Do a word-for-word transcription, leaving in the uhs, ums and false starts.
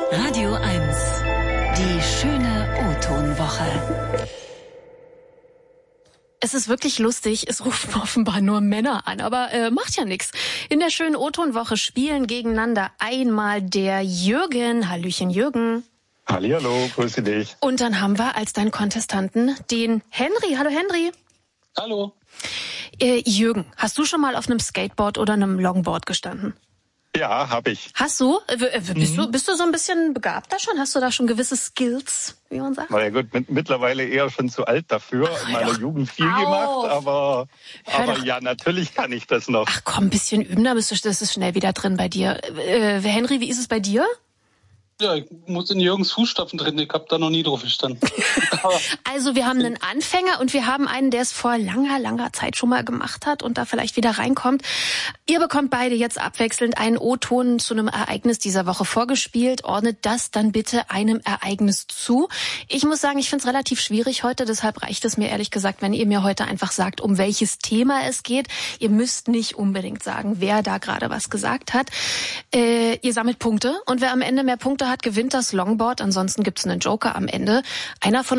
Radio eins. Die schöne O-Ton-Woche. Es ist wirklich lustig, es rufen offenbar nur Männer an, aber äh, macht ja nichts. In der schönen O-Ton-Woche spielen gegeneinander einmal der Jürgen. Hallöchen Jürgen. Hallihallo, grüße dich. Und dann haben wir als deinen Kontestanten den Henry. Hallo Henry. Hallo. Äh, Jürgen, hast du schon mal auf einem Skateboard oder einem Longboard gestanden? Ja, hab ich. Hast du? Äh, bist, Mhm. du? bist du so ein bisschen begabter schon? Hast du da schon gewisse Skills, wie man sagt? Na ja gut, mit, mittlerweile eher schon zu alt dafür. Ach, In meiner doch. Jugend viel Au. gemacht, aber, Hör aber doch. ja, natürlich kann ich das noch. Ach komm, ein bisschen üben, da bist du, das ist schnell wieder drin bei dir. Äh, Henry, wie ist es bei dir? Ja, ich muss in Jürgens Fußstapfen treten. Ich habe da noch nie drauf gestanden. Also wir haben einen Anfänger und wir haben einen, der es vor langer, langer Zeit schon mal gemacht hat und da vielleicht wieder reinkommt. Ihr bekommt beide jetzt abwechselnd einen O-Ton zu einem Ereignis dieser Woche vorgespielt. Ordnet das dann bitte einem Ereignis zu. Ich muss sagen, ich finde es relativ schwierig heute, deshalb reicht es mir ehrlich gesagt, wenn ihr mir heute einfach sagt, um welches Thema es geht. Ihr müsst nicht unbedingt sagen, wer da gerade was gesagt hat. Äh, ihr sammelt Punkte und wer am Ende mehr Punkte hat, gewinnt das Longboard. Ansonsten gibt es einen Joker am Ende. Einer von